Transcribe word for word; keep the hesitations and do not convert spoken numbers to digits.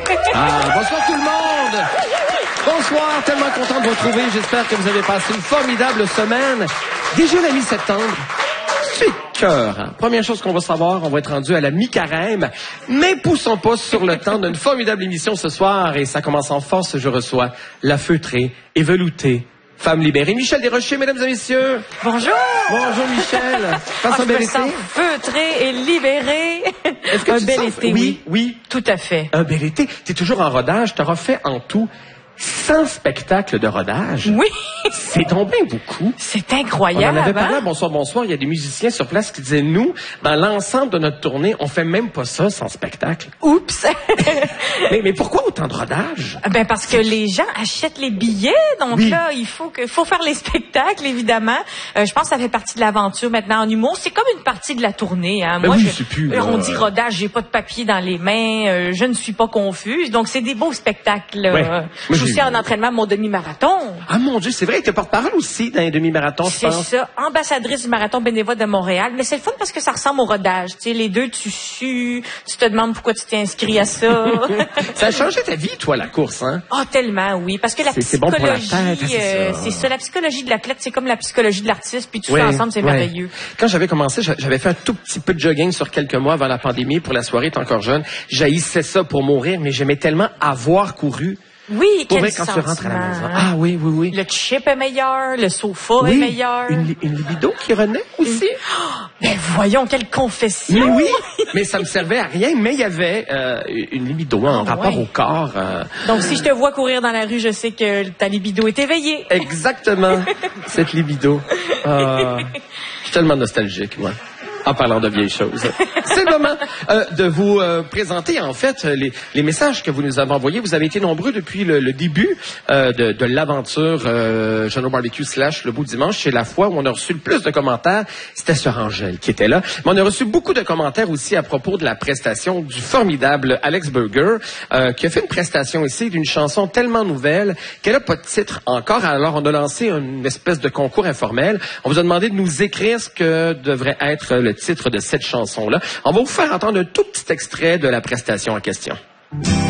Ah, bonsoir tout le monde! Bonsoir, tellement content de vous retrouver. J'espère que vous avez passé une formidable semaine. Déjà la mi-septembre. C'est cœur. Hein? Première chose qu'on va savoir, on va être rendu à la mi-carême. Mais poussons pas sur le temps d'une formidable émission ce soir. Et ça commence en force. Je reçois la feutrée et veloutée femme libérée, Michel Desrochers, mesdames et messieurs. Bonjour. Bonjour Michel. Passe oh, un bel été. Feutrée et libérée. Est-ce que un tu bel sens... été, oui, oui. Oui. Tout à fait. Un bel été. Tu es toujours en rodage. Tu auras fait en tout cent spectacles de rodage. Oui. C'est donc bien beaucoup. C'est incroyable. On en avait parlé à hein? Bonsoir, Bonsoir. Il y a des musiciens sur place qui disaient, nous, dans l'ensemble de notre tournée, on fait même pas ça sans spectacle. Oups. mais, mais pourquoi autant de rodage? Ben parce que les gens achètent les billets, donc oui. là, il faut que, faut faire les spectacles, évidemment. Euh, je pense que ça fait partie de l'aventure maintenant en humour. C'est comme une partie de la tournée. Hein. Ben Moi, oui, je, c'est plus, euh, on euh... dit rodage, j'ai pas de papier dans les mains, euh, je ne suis pas confuse. Donc c'est des beaux spectacles. Ouais. Euh, Moi, je suis aussi en entraînement mon demi-marathon. Ah mon Dieu, c'est vrai, tu es porte-parole aussi dans les demi-marathons, je pense. C'est ça, ambassadrice du marathon bénévole de Montréal. Mais c'est le fun parce que ça ressemble au rodage. Tu sais, les deux, tu sues, tu te demandes pourquoi tu t'es inscrit à ça. Ça a changé ta vie, toi, la course, hein? Ah, oh, tellement, oui. Parce que la c'est, psychologie, c'est bon pour la tête, c'est, euh, ça. c'est ça. La psychologie de l'athlète, c'est comme la psychologie de l'artiste, puis tout ouais, ça ensemble, c'est ouais. merveilleux. Quand j'avais commencé, j'avais fait un tout petit peu de jogging sur quelques mois avant la pandémie pour la soirée, t'es encore jeune. J'haïssais ça pour mourir, mais j'aimais tellement avoir couru. Oui, pour quel vrai, quand sentiment. tu rentres à la maison. Ah oui, oui, oui. Le chip est meilleur, le sofa oui, est meilleur. Une, une libido qui renaît aussi. Une... Oh, ben voyons, quelle confession! Mais oui, mais ça me servait à rien, mais il y avait euh, une libido en oh, rapport ouais. au corps. Euh... Donc si je te vois courir dans la rue, je sais que ta libido est éveillée. Exactement, cette libido. Euh, je suis tellement nostalgique, moi. En parlant de vieilles choses. C'est le moment euh, de vous euh, présenter, en fait, les, les messages que vous nous avez envoyés. Vous avez été nombreux depuis le, le début euh, de, de l'aventure euh, Jeannot Barbecue slash Le Beau Dimanche. C'est la fois où on a reçu le plus de commentaires. C'était sur Angèle qui était là. Mais on a reçu beaucoup de commentaires aussi à propos de la prestation du formidable Alex Burger, euh, qui a fait une prestation ici d'une chanson tellement nouvelle qu'elle n'a pas de titre encore. Alors, on a lancé une espèce de concours informel. On vous a demandé de nous écrire ce que devrait être le titre de cette chanson-là. On va vous faire entendre un tout petit extrait de la prestation en question.